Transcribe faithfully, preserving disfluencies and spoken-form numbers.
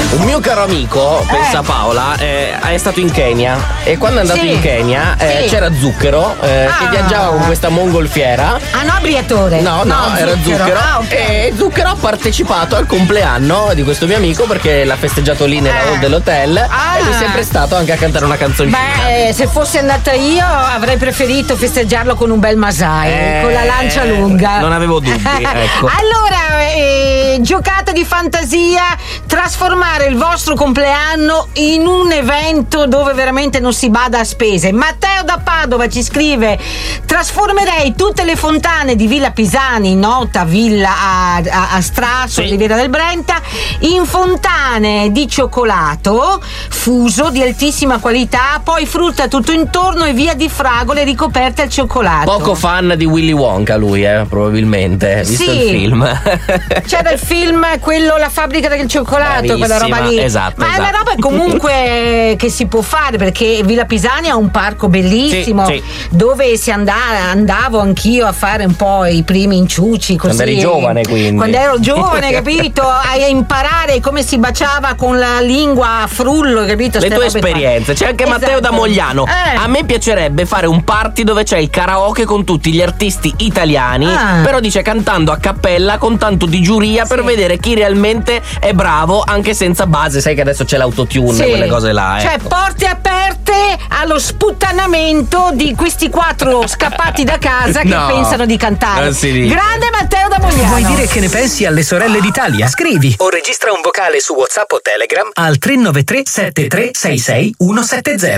Un mio caro amico, pensa Eh. Paola, eh, è stato in Kenya e quando è andato Sì. in Kenya eh, Sì. c'era Zucchero eh, Ah. che viaggiava con questa mongolfiera. Ah, no, Briatore. No, no, era Zucchero. Ah, ok. E Zucchero ha partecipato al compleanno di questo mio amico perché l'ha festeggiato lì nella Eh. hall dell'hotel Ah. e lui è sempre stato anche a cantare una canzoncina. Beh, se fossi andata io avrei preferito festeggiarlo con un bel Masai, Eh, con la lancia lunga. non avevo dubbi, ecco. Allora, eh, giocate di fantasia, trasformare il vostro compleanno in un evento dove veramente non si bada a spese. Matteo da Padova ci scrive: trasformerei tutte le fontane di Villa Pisani, nota villa a, a, a Strasso, Sì. Riviera del Brenta, in fontane di cioccolato fuso di altissima qualità, poi frutta tutto intorno e via di fragole ricoperte al cioccolato. Poco fan di Willy Wonka lui, eh, probabilmente, visto Sì. il film. C'era il film, quello La fabbrica del cioccolato, quella roba Bravissima, lì. esatto, Ma è una esatto. roba comunque che si può fare, perché Villa Pisani ha un parco bellissimo, Sì, sì. dove si andava, andavo anch'io a fare un po' i primi inciuci così. Quando eri giovane, quindi. Quando ero giovane, capito? A imparare come si baciava con la lingua a frullo, capito? Le Ste tue robe qua. esperienze. C'è anche Matteo Esatto. da Mogliano. Eh. A me piacerebbe fare un party dove c'è il karaoke con tutti gli artisti italiani, Ah. però dice cantando a cappella con tanto di giuria per Sì. vedere chi realmente è bravo anche senza base. Sai che adesso c'è l'autotune, Sì. quelle cose là. Cioè, ecco. porte aperte allo sputtanamento di questi quattro scappati da casa che No, pensano di cantare. non si dica. Grande Matteo da Mogliano. Vuoi dire che ne pensi alle sorelle d'Italia? Scrivi o registra un vocale su WhatsApp o Telegram al tre nove tre sette tre sei sei uno sette zero.